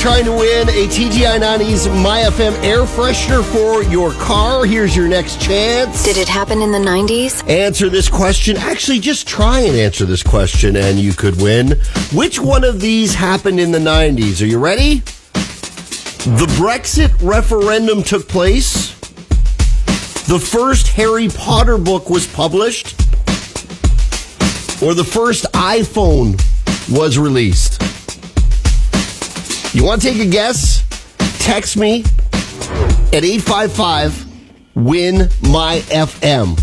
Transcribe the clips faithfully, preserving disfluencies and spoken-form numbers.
trying to win a T G I nineties My F M air freshener for your car. Here's your next chance. Did it happen in the nineties? Answer this question. Actually, just try and answer this question and you could win. Which one of these happened in the nineties? Are you ready? The Brexit referendum took place. The first Harry Potter book was published. Or the first iPhone was released. You want to take a guess? Text me at eight five five, win my F M.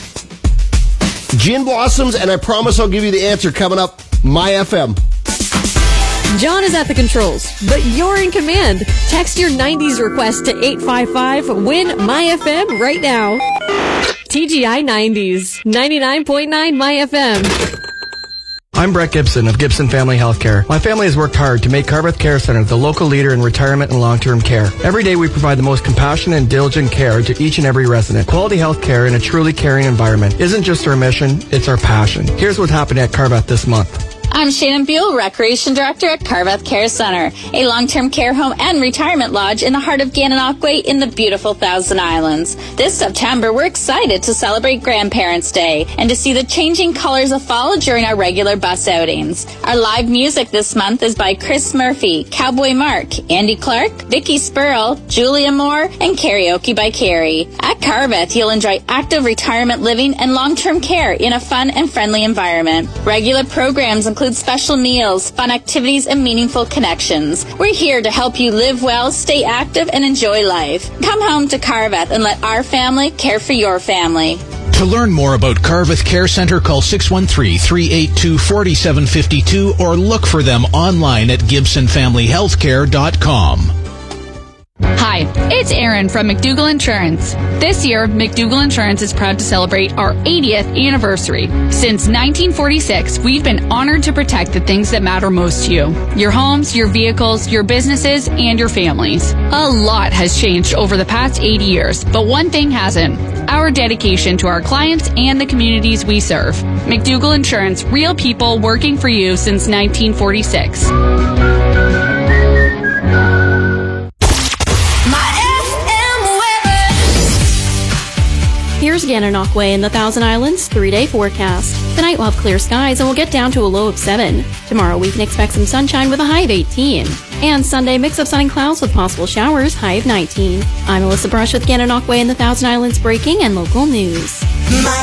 Gin Blossoms, and I promise I'll give you the answer coming up, My F M. John is at the controls, but you're in command. Text your nineties request to eight five five, win my F M right now. T G I nineties, ninety-nine point nine My F M. I'm Brett Gibson of Gibson Family Healthcare. My family has worked hard to make Carveth Care Center the local leader in retirement and long-term care. Every day we provide the most compassionate and diligent care to each and every resident. Quality health care in a truly caring environment isn't just our mission, it's our passion. Here's what happened at Carveth this month. I'm Shannon Buell, Recreation Director at Carveth Care Center, a long-term care home and retirement lodge in the heart of Gananoque in the beautiful Thousand Islands. This September, we're excited to celebrate Grandparents' Day and to see the changing colors of fall during our regular bus outings. Our live music this month is by Chris Murphy, Cowboy Mark, Andy Clark, Vicky Spurl, Julia Moore, and Karaoke by Carrie. At Carveth, you'll enjoy active retirement living and long-term care in a fun and friendly environment. Regular programs include special meals, fun activities, and meaningful connections. We're here to help you live well, stay active, and enjoy life. Come home to Carveth and let our family care for your family. To learn more about Carveth Care Center, call six one three, three eight two, four seven five two or look for them online at gibson family healthcare dot com. Hi, it's Erin from McDougall Insurance. This year, McDougall Insurance is proud to celebrate our eightieth anniversary. Since nineteen forty-six, we've been honored to protect the things that matter most to you. Your homes, your vehicles, your businesses, and your families. A lot has changed over the past eighty years, but one thing hasn't. Our dedication to our clients and the communities we serve. McDougall Insurance, real people working for you since nineteen forty-six. Here's Gananoque in the Thousand Islands three-day forecast. Tonight we'll have clear skies and we'll get down to a low of seven. Tomorrow we can expect some sunshine with a high of eighteen. And Sunday, mix of sun and clouds with possible showers, high of nineteen. I'm Alyssa Brush with Gananoque in the Thousand Islands breaking and local news. My